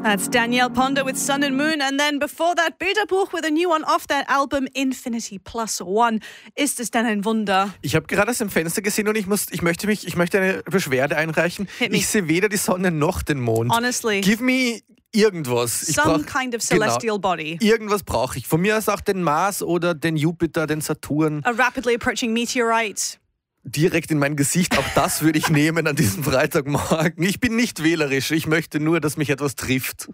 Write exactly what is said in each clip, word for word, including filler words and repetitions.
That's Danielle Ponder with Sun and Moon. And then before that, Bilderbuch with a new one off their album Infinity Plus One. Ist es denn ein Wunder? Ich habe gerade aus dem Fenster gesehen und ich, muss, ich, möchte mich, ich möchte eine Beschwerde einreichen. Ich sehe weder die Sonne noch den Mond. Honestly. Give me irgendwas. Ich Some brauch, kind of celestial genau, body. Irgendwas brauche ich. Von mir aus auch den Mars oder den Jupiter, den Saturn. A rapidly approaching meteorite. Direkt in mein Gesicht, auch das würde ich nehmen an diesem Freitagmorgen. Ich bin nicht wählerisch, ich möchte nur, dass mich etwas trifft.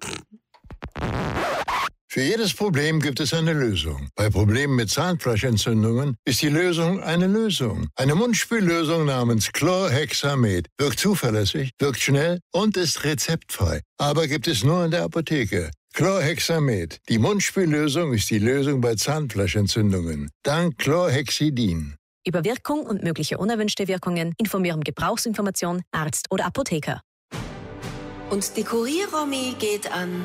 Für jedes Problem gibt es eine Lösung. Bei Problemen mit Zahnfleischentzündungen ist die Lösung eine Lösung. Eine Mundspüllösung namens Chlorhexamed wirkt zuverlässig, wirkt schnell und ist rezeptfrei. Aber gibt es nur in der Apotheke. Chlorhexamed. Die Mundspüllösung ist die Lösung bei Zahnfleischentzündungen. Dank Chlorhexidin. Über Wirkung und mögliche unerwünschte Wirkungen informieren Gebrauchsinformation, Arzt oder Apotheker. Und die Kurier-Romy geht an...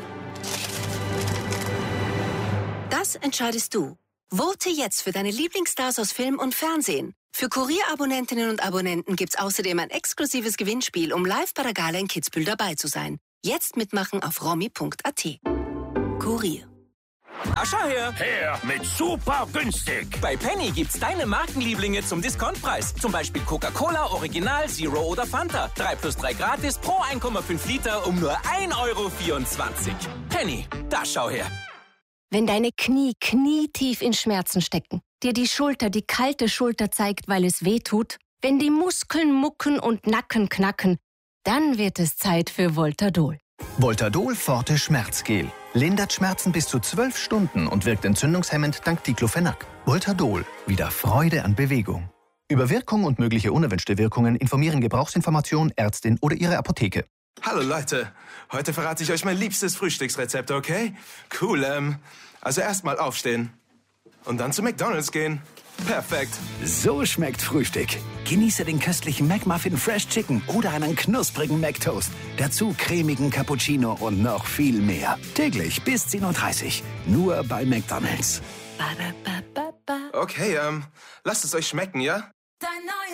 Das entscheidest du. Vote jetzt für deine Lieblingsstars aus Film und Fernsehen. Für Kurier-Abonnentinnen und Abonnenten gibt's außerdem ein exklusives Gewinnspiel, um live bei der Gala in Kitzbühel dabei zu sein. Jetzt mitmachen auf romy punkt a t. Kurier. Ah, schau her! Her mit super günstig! Bei Penny gibt's deine Markenlieblinge zum Discountpreis. Zum Beispiel Coca-Cola, Original, Zero oder Fanta. drei plus drei gratis pro eins Komma fünf Liter um nur ein Euro vierundzwanzig. Penny, da schau her! Wenn deine Knie knietief in Schmerzen stecken, dir die Schulter die kalte Schulter zeigt, weil es weh tut, wenn die Muskeln mucken und Nacken knacken, dann wird es Zeit für Voltadol. Voltadol Forte Schmerzgel. Lindert Schmerzen bis zu zwölf Stunden und wirkt entzündungshemmend dank Diclofenac. Voltadol. Wieder Freude an Bewegung. Über Wirkung und mögliche unerwünschte Wirkungen informieren Gebrauchsinformation, Ärztin oder Ihre Apotheke. Hallo Leute, heute verrate ich euch mein liebstes Frühstücksrezept, okay? Cool, ähm, also erstmal aufstehen und dann zu McDonald's gehen. Perfekt. So schmeckt Frühstück. Genieße den köstlichen McMuffin Fresh Chicken oder einen knusprigen McToast. Dazu cremigen Cappuccino und noch viel mehr. Täglich bis zehn Uhr dreißig. Nur bei McDonald's. Okay, ähm, lasst es euch schmecken, ja? Dein neues